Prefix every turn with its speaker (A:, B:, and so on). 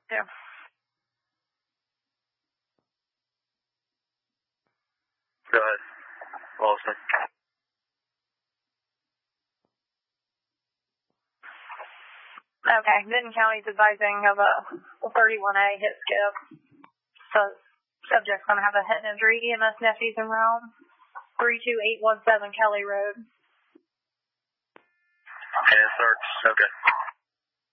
A: Yeah.
B: Go ahead. Wilson.
A: Okay, Denton County's advising of a 31A hit skip. So, subject's going to have a head injury. EMS nephews in realm. 32817 Kelly Road.
B: And search. Okay.